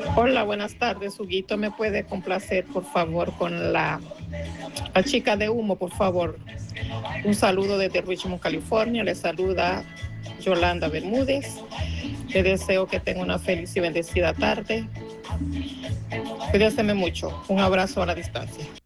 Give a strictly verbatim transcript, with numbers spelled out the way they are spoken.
Hola, buenas tardes. Huguito, ¿me puede complacer, por favor, con la, la chica de humo, por favor? Un saludo desde Richmond, California. Le saluda Yolanda Bermúdez. Le deseo que tenga una feliz y bendecida tarde. Cuídeseme mucho. Un abrazo a la distancia.